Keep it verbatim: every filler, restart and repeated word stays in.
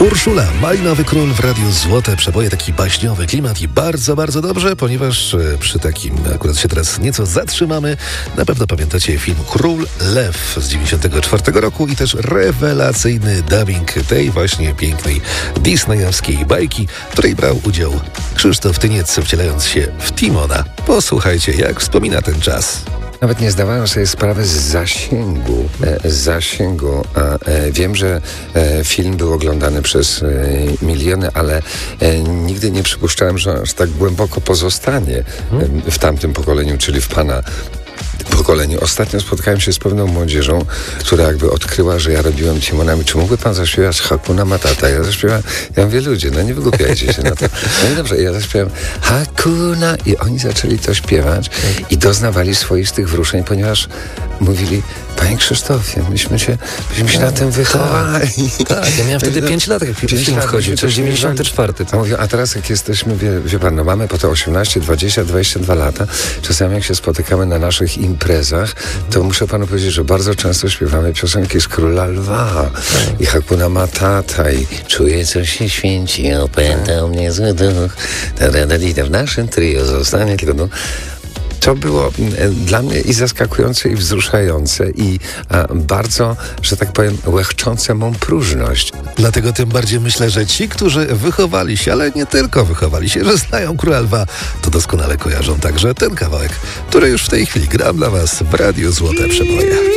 Urszula, Malinowy Król w Radiu Złote Przeboje, taki baśniowy klimat i bardzo, bardzo dobrze, ponieważ przy takim akurat się teraz nieco zatrzymamy. Na pewno pamiętacie film Król Lew z dziewięćdziesiątego czwartego roku i też rewelacyjny dubbing tej właśnie pięknej disneyowskiej bajki, w której brał udział Krzysztof Tyniec, wcielając się w Timona. Posłuchajcie, jak wspomina ten czas. Nawet nie zdawałem sobie sprawy z zasięgu. E, z zasięgu. A, e, wiem, że e, film był oglądany przez e, miliony, ale e, nigdy nie przypuszczałem, że aż tak głęboko pozostanie e, w tamtym pokoleniu, czyli w pana pokoleniu. Ostatnio spotkałem się z pewną młodzieżą, która jakby odkryła, że ja robiłem Timonami. Czy mógłby pan zaśpiewać Hakuna Matata? Ja zaśpiewałem, ja mówię, ludzie, no nie wygłupiajcie się na to. No i dobrze, ja zaśpiewałem Hakuna i oni zaczęli to śpiewać i doznawali swoistych wzruszeń, ponieważ mówili, panie Krzysztofie, myśmy się, myśmy się na tym wychowali. Tak, ja miałem wtedy pięć lat, jak film wchodził, to jest dziewięćdziesiąty czwarty. A mówią, a teraz jak jesteśmy, wie, wie pan, no mamy po te osiemnaście, dwadzieścia, dwadzieścia dwa lata, czasami jak się spotykamy na naszych imprezach, to muszę panu powiedzieć, że bardzo często śpiewamy piosenki z Króla Lwa i Hakuna Matata i czuję, co się święci, opętał mnie zły duch. W naszym trio zostanie tylko no. To było e, dla mnie i zaskakujące, i wzruszające, i e, bardzo, że tak powiem, łechczące mą próżność. Dlatego tym bardziej myślę, że ci, którzy wychowali się, ale nie tylko wychowali się, że znają Króla Lwa, to doskonale kojarzą także ten kawałek, który już w tej chwili gram dla was w Radiu Złote Przeboje.